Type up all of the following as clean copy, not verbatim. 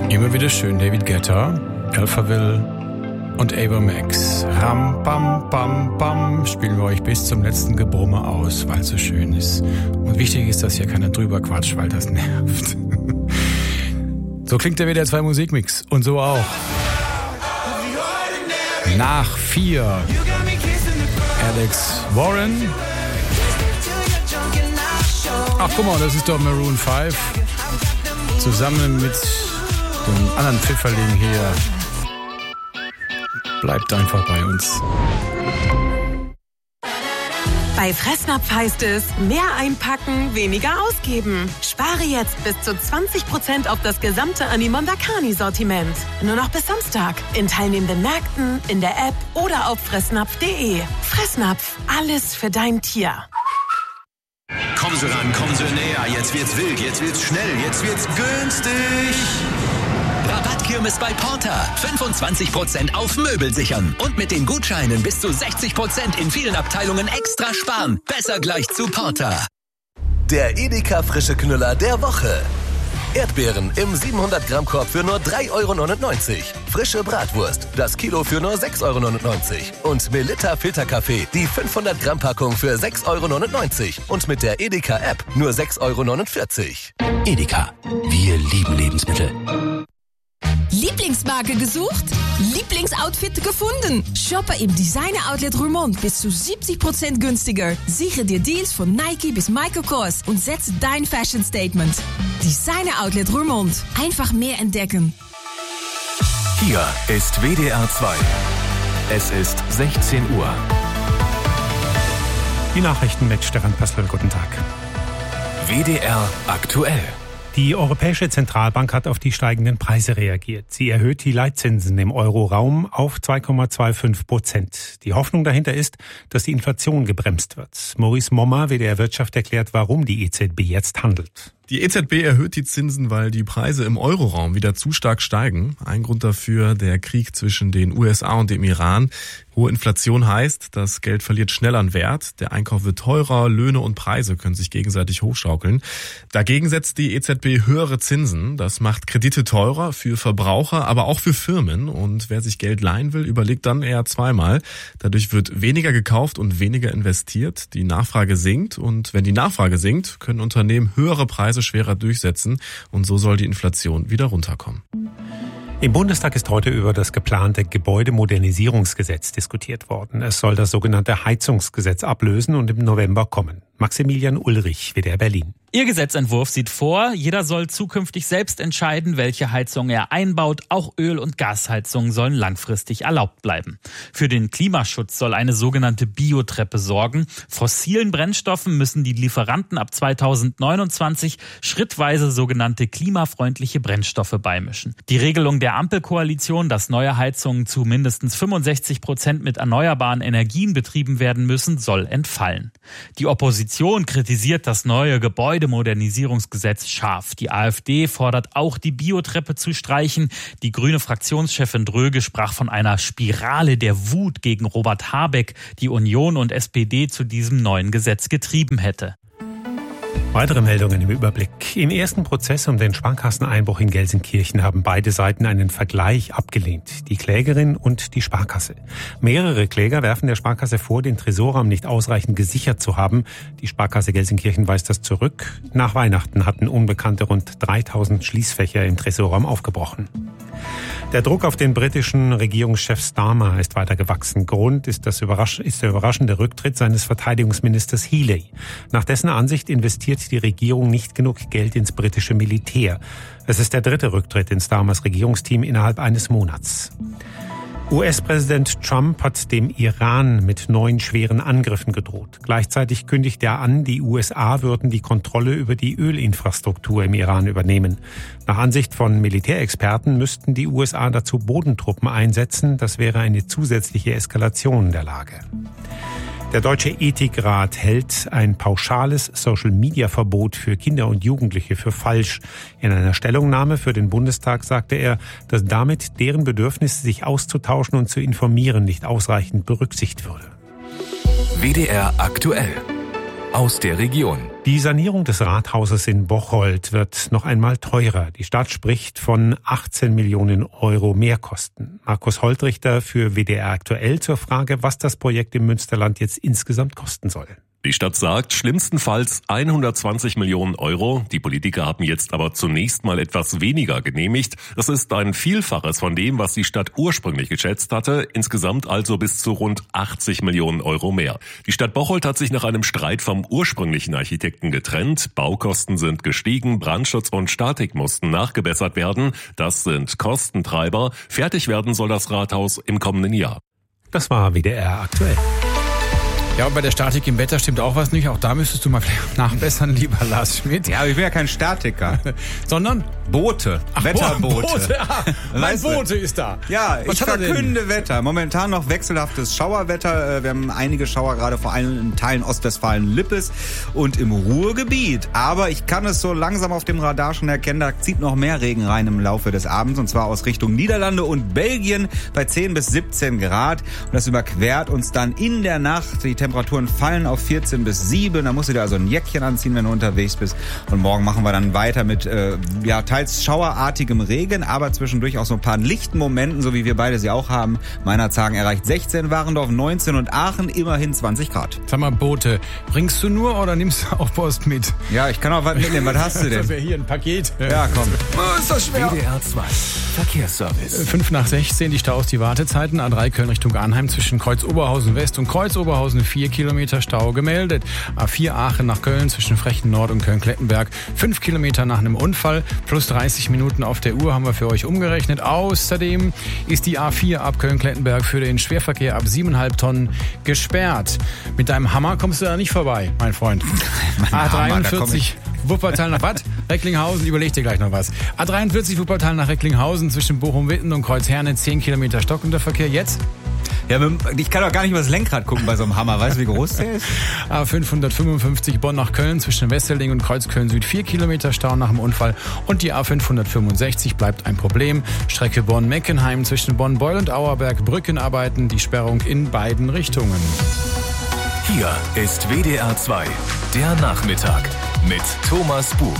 Immer wieder schön, David Guetta, Alphaville und Ava Max. Ram, bam, bam, bam, spielen wir euch bis zum letzten Gebrumme aus, weil es so schön ist. Und wichtig ist, dass hier keiner drüber quatscht, weil das nervt. So klingt der WDR 2 Musikmix. Und so auch. Nach 4. Alex Warren. Ach, guck mal, das ist doch Maroon 5. Zusammen mit dem anderen Pfifferling hier. Bleibt einfach bei uns. Bei Fressnapf heißt es, mehr einpacken, weniger ausgeben. Spare jetzt bis zu 20% auf das gesamte Animonda Carni-Sortiment. Nur noch bis Samstag. In teilnehmenden Märkten, in der App oder auf fressnapf.de. Fressnapf, alles für dein Tier. Kommen Sie ran, kommen Sie näher. Jetzt wird's wild, jetzt wird's schnell, jetzt wird's günstig. Rabattkirmes bei Porter. 25% auf Möbel sichern. Und mit den Gutscheinen bis zu 60% in vielen Abteilungen extra sparen. Besser gleich zu Porter. Der Edeka frische Knüller der Woche. Erdbeeren im 700-Gramm-Korb für nur 3,99 €. Frische Bratwurst, das Kilo für nur 6,99 €. Und Melitta Filterkaffee, die 500-Gramm-Packung für 6,99 € Und mit der Edeka-App nur 6,49 €. Edeka. Wir lieben Lebensmittel. Lieblingsmarke gesucht? Lieblingsoutfit gefunden? Shoppe im Designer-Outlet Roermond bis zu 70% günstiger. Sichere dir Deals von Nike bis Michael Kors und setze dein Fashion-Statement. Designer-Outlet Roermond. Einfach mehr entdecken. Hier ist WDR 2. Es ist 16 Uhr. Die Nachrichten mit Stefan Pastel. Guten Tag. WDR aktuell. Die Europäische Zentralbank hat auf die steigenden Preise reagiert. Sie erhöht die Leitzinsen im Euroraum auf 2,25%. Die Hoffnung dahinter ist, dass die Inflation gebremst wird. Maurice Mommer, WDR Wirtschaft, erklärt, warum die EZB jetzt handelt. Die EZB erhöht die Zinsen, weil die Preise im Euroraum wieder zu stark steigen. Ein Grund dafür der Krieg zwischen den USA und dem Iran. Hohe Inflation heißt, das Geld verliert schnell an Wert. Der Einkauf wird teurer, Löhne und Preise können sich gegenseitig hochschaukeln. Dagegen setzt die EZB höhere Zinsen. Das macht Kredite teurer für Verbraucher, aber auch für Firmen. Und wer sich Geld leihen will, überlegt dann eher zweimal. Dadurch wird weniger gekauft und weniger investiert. Die Nachfrage sinkt. Und wenn die Nachfrage sinkt, können Unternehmen höhere Preise schwerer durchsetzen und so soll die Inflation wieder runterkommen. Im Bundestag ist heute über das geplante Gebäudemodernisierungsgesetz diskutiert worden. Es soll das sogenannte Heizungsgesetz ablösen und im November kommen. Maximilian Ulrich, WDR Berlin. Ihr Gesetzentwurf sieht vor, jeder soll zukünftig selbst entscheiden, welche Heizung er einbaut. Auch Öl- und Gasheizungen sollen langfristig erlaubt bleiben. Für den Klimaschutz soll eine sogenannte Biotreppe sorgen. Fossilen Brennstoffen müssen die Lieferanten ab 2029 schrittweise sogenannte klimafreundliche Brennstoffe beimischen. Die Regelung der Ampelkoalition, dass neue Heizungen zu mindestens 65% mit erneuerbaren Energien betrieben werden müssen, soll entfallen. Die Opposition kritisiert das neue Gebäudemodernisierungsgesetz scharf. Die AfD fordert auch, die Biotreppe zu streichen. Die grüne Fraktionschefin Dröge sprach von einer Spirale der Wut gegen Robert Habeck, die Union und SPD zu diesem neuen Gesetz getrieben hätte. Weitere Meldungen im Überblick. Im ersten Prozess um den Sparkasseneinbruch in Gelsenkirchen haben beide Seiten einen Vergleich abgelehnt. Die Klägerin und die Sparkasse. Mehrere Kläger werfen der Sparkasse vor, den Tresorraum nicht ausreichend gesichert zu haben. Die Sparkasse Gelsenkirchen weist das zurück. Nach Weihnachten hatten Unbekannte rund 3000 Schließfächer im Tresorraum aufgebrochen. Der Druck auf den britischen Regierungschef Starmer ist weiter gewachsen. Grund ist der überraschende Rücktritt seines Verteidigungsministers Healey. Nach dessen Ansicht investiert die Regierung nicht genug Geld ins britische Militär. Es ist der dritte Rücktritt in Starmers Regierungsteam innerhalb eines Monats. US-Präsident Trump hat dem Iran mit 9 schweren Angriffen gedroht. Gleichzeitig kündigt er an, die USA würden die Kontrolle über die Ölinfrastruktur im Iran übernehmen. Nach Ansicht von Militärexperten müssten die USA dazu Bodentruppen einsetzen. Das wäre eine zusätzliche Eskalation der Lage. Der Deutsche Ethikrat hält ein pauschales Social-Media-Verbot für Kinder und Jugendliche für falsch. In einer Stellungnahme für den Bundestag sagte er, dass damit deren Bedürfnis, sich auszutauschen und zu informieren, nicht ausreichend berücksichtigt würde. WDR aktuell. Aus der Region. Die Sanierung des Rathauses in Bocholt wird noch einmal teurer. Die Stadt spricht von 18 Millionen Euro Mehrkosten. Markus Holtrichter für WDR aktuell zur Frage, was das Projekt im Münsterland jetzt insgesamt kosten soll. Die Stadt sagt, schlimmstenfalls 120 Millionen Euro. Die Politiker haben jetzt aber zunächst mal etwas weniger genehmigt. Das ist ein Vielfaches von dem, was die Stadt ursprünglich geschätzt hatte. Insgesamt also bis zu rund 80 Millionen Euro mehr. Die Stadt Bocholt hat sich nach einem Streit vom ursprünglichen Architekten getrennt. Baukosten sind gestiegen, Brandschutz und Statik mussten nachgebessert werden. Das sind Kostentreiber. Fertig werden soll das Rathaus im kommenden Jahr. Das war WDR aktuell. Ja, und bei der Statik im Wetter stimmt auch was nicht. Auch da müsstest du mal nachbessern, lieber Lars Schmidt. Ja, aber ich bin ja kein Statiker. Sondern? Boote. Ach, Wetterboote. Boote. Mein Boote ist da. Ja, was ich verkünde Wetter. Momentan noch wechselhaftes Schauerwetter. Wir haben einige Schauer, gerade vor allem in Teilen Ostwestfalen-Lippes und im Ruhrgebiet. Aber ich kann es so langsam auf dem Radar schon erkennen, da zieht noch mehr Regen rein im Laufe des Abends. Und zwar aus Richtung Niederlande und Belgien bei 10 bis 17 Grad. Und das überquert uns dann in der Nacht. Die Temperaturen fallen auf 14 bis 7. Da musst du dir also ein Jäckchen anziehen, wenn du unterwegs bist. Und morgen machen wir dann weiter mit teils schauerartigem Regen, aber zwischendurch auch so ein paar lichten Momenten, so wie wir beide sie auch haben. Meinerzhagen erreicht 16, Warendorf 19 und Aachen immerhin 20 Grad. Sag mal, Boote, bringst du nur oder nimmst du auch Post mit? Ja, ich kann auch was mitnehmen. Was hast du denn? Das wäre hier ein Paket. Ja, komm. Oh, ist das schwer. WDR 2 Verkehrsservice. 5 nach 16, die Staus, die Wartezeiten. A3 Köln Richtung Arnheim zwischen Kreuz Oberhausen West und Kreuz Oberhausen 4 Kilometer Stau gemeldet. A4 Aachen nach Köln zwischen Frechen Nord und Köln-Klettenberg 5 Kilometer nach einem Unfall. Plus 30 Minuten auf der Uhr haben wir für euch umgerechnet. Außerdem ist die A4 ab Köln-Klettenberg für den Schwerverkehr ab 7,5 Tonnen gesperrt. Mit deinem Hammer kommst du da nicht vorbei, mein Freund. A43 Wuppertal nach Bad Recklinghausen, überleg dir gleich noch was. A43 Wuppertal nach Recklinghausen zwischen Bochum-Witten und Kreuzherne 10 Kilometer stockender Verkehr. Jetzt? Ja, ich kann doch gar nicht mal das Lenkrad gucken bei so einem Hammer. Weißt du, wie groß der ist? A555 Bonn nach Köln zwischen Wesselding und Kreuzköln Süd 4 Kilometer Stau nach dem Unfall. Und die A565 bleibt ein Problem. Strecke Bonn-Meckenheim zwischen Bonn-Beul und Auerberg. Brückenarbeiten, die Sperrung in beiden Richtungen. Hier ist WDR 2, der Nachmittag mit Thomas Bug.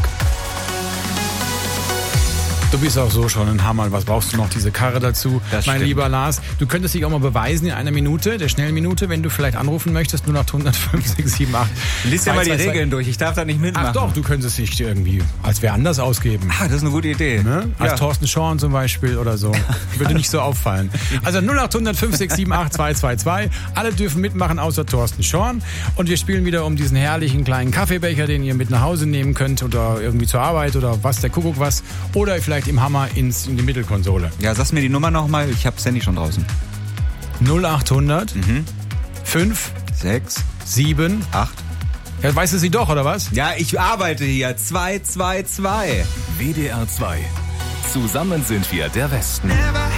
Du bist auch so schon ein Hammer. Was brauchst du noch? Diese Karre dazu, mein lieber Lars. Du könntest dich auch mal beweisen in einer Minute, der Schnellminute, wenn du vielleicht anrufen möchtest. 0800 567 Lies ja mal die Regeln durch. Ich darf da nicht mitmachen. Ach doch, du könntest dich irgendwie als wer anders ausgeben. Ah, das ist eine gute Idee. Ne? Als Thorsten Schorn zum Beispiel oder so. Würde nicht so auffallen. Also 0800 567 8222. Alle dürfen mitmachen, außer Thorsten Schorn. Und wir spielen wieder um diesen herrlichen kleinen Kaffeebecher, den ihr mit nach Hause nehmen könnt oder irgendwie zur Arbeit oder was, der Kuckuck was. Oder vielleicht im Hammer in die Mittelkonsole. Ja, sagst mir die Nummer nochmal. Ich habe das Handy schon draußen. 0800 5 6 7 8. Ja, weißt du sie doch, oder was? Ja, ich arbeite hier. 222. WDR 2. Zusammen sind wir der Westen. Never